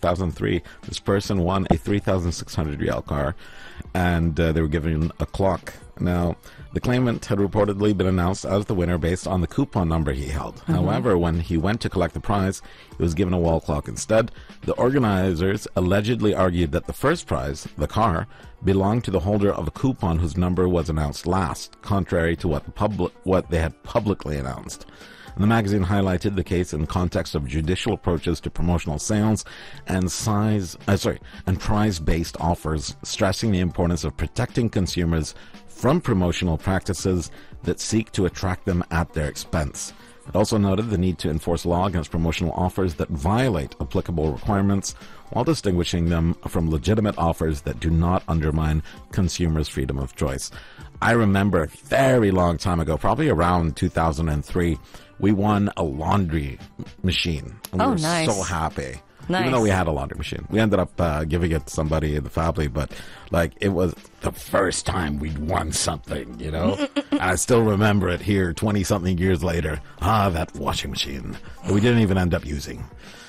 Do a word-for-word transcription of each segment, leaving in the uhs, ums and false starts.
thousand three, this person won a three thousand six hundred rial car, and uh, they were given a clock. Now, the claimant had reportedly been announced as the winner based on the coupon number he held. Mm-hmm. However, when he went to collect the prize, he was given a wall clock instead. The organizers allegedly argued that the first prize, the car, belonged to the holder of a coupon whose number was announced last, contrary to what the public what they had publicly announced. And the magazine highlighted the case in context of judicial approaches to promotional sales and size, uh, sorry, and prize-based offers, stressing the importance of protecting consumers from promotional practices that seek to attract them at their expense. It also noted the need to enforce law against promotional offers that violate applicable requirements while distinguishing them from legitimate offers that do not undermine consumers' freedom of choice. I remember a very long time ago, probably around two thousand three, we won a laundry machine. And we oh, were nice. so happy. Nice. Even though we had a laundry machine. We ended up uh, giving it to somebody in the family, but like it was the first time we'd won something, you know? And I still remember it here twenty-something years later. Ah, that washing machine that we didn't even end up using.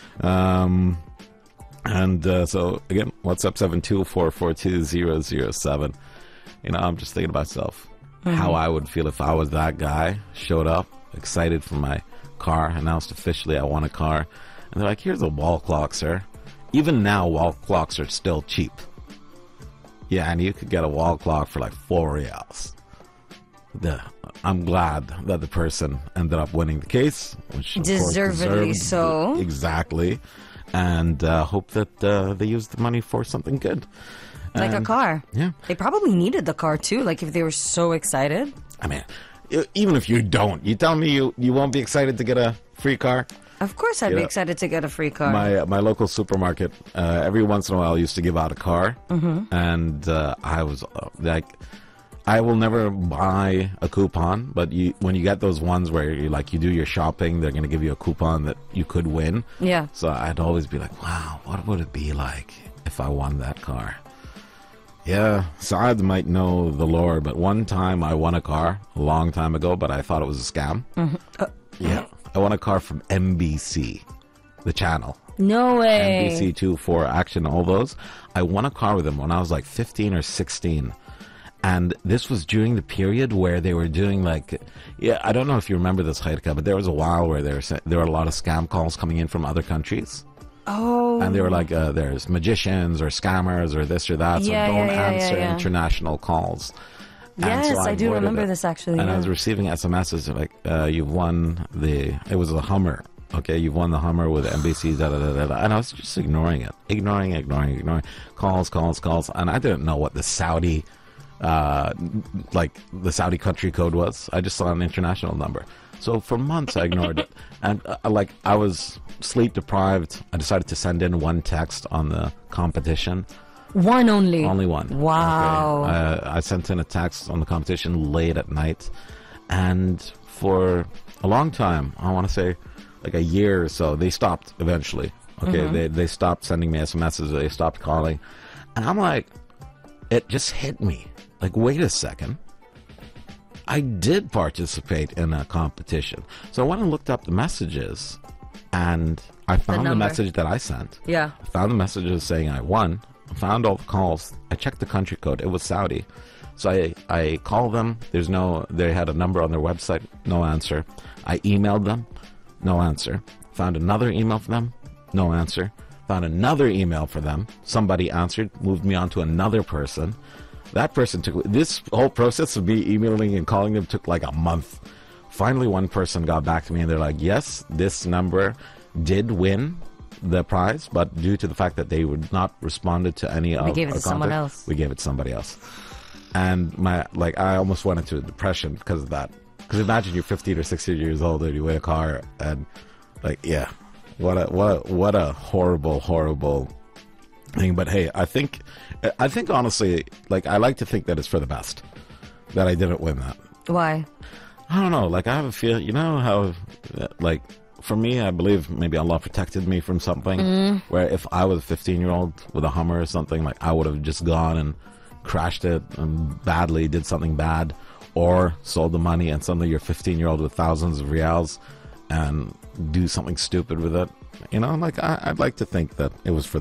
Um, and uh, so, again, what's up, seven two four four two zero zero seven. You know, I'm just thinking to myself mm-hmm. how I would feel if I was that guy, showed up, excited for my car, announced officially I won a car. And they're like, here's a wall clock, sir. Even now, wall clocks are still cheap. Yeah, and you could get a wall clock for like four reals. The, I'm glad that the person ended up winning the case. Which of Deservedly course, so. Exactly. And uh, hope that uh, they use the money for something good. Like and, a car. Yeah. They probably needed the car, too. Like, if they were so excited. I mean, even if you don't, you tell me you, you won't be excited to get a free car? Of course I'd you be know, excited to get a free car. My my local supermarket, uh, every once in a while, used to give out a car. Mm-hmm. And uh, I was uh, like, I will never buy a coupon, but you, when you get those ones where you like you do your shopping, they're going to give you a coupon that you could win. Yeah. So I'd always be like, wow, what would it be like if I won that car? Yeah, Saad might know the lore, but one time I won a car a long time ago, but I thought it was a scam. Mm-hmm. Uh, yeah. I won a car from N B C, the channel. No way. N B C two, four, Action, all those. I won a car with them when I was like fifteen or sixteen. And this was during the period where they were doing like, yeah, I don't know if you remember this, Heidka, but there was a while where there, was, there were a lot of scam calls coming in from other countries. Oh. And they were like, uh, there's magicians or scammers or this or that, so yeah, don't yeah, yeah, answer yeah, yeah. international calls. Yes, so I, I do remember it. this actually. And yeah. I was receiving S M Ses like, uh, you've won the, it was a Hummer. Okay, you've won the Hummer with N B C, da, da, da, da, da. And I was just ignoring it. Ignoring, ignoring, ignoring. Calls, calls, calls. And I didn't know what the Saudi, uh, like, the Saudi country code was. I just saw an international number. So for months I ignored it. And, uh, like, I was sleep deprived. I decided to send in one text on the competition. One only? Only one. Wow. Okay. Uh, I sent in a text on the competition late at night. And for a long time, I want to say like a year or so, they stopped eventually. Okay, mm-hmm. they, they stopped sending me S M Ses. They stopped calling. And I'm like, it just hit me. Like, wait a second. I did participate in a competition. So I went and looked up the messages, and I found the, the message that I sent. Yeah. I found the messages saying I won. I found all the calls. I checked the country code. It was Saudi. So I, I called them. There's no, they had a number on their website. No answer. I emailed them. No answer. Found another email for them. No answer. Found another email for them. Somebody answered. Moved me on to another person. That person took, this whole process of me emailing and calling them took like a month. Finally, one person got back to me and they're like, yes, this number did win the prize, but due to the fact that they would not responded to any of we gave it to contact, someone else. We gave it to somebody else. And my, like, I almost went into a depression because of that. Because imagine you're fifteen or sixteen years old and you win a car and, like, yeah, what a, what a, what a horrible, horrible thing. But hey, I think, I think honestly, like, I like to think that it's for the best that I didn't win that. Why? I don't know. Like, I have a feel, you know how, like, for me, I believe maybe Allah protected me from something mm. where if I was a fifteen-year-old with a Hummer or something, like, I would have just gone and crashed it and badly did something bad, or sold the money and suddenly you're a fifteen-year-old with thousands of reals and do something stupid with it. You know, like, I, I'd like to think that it was for the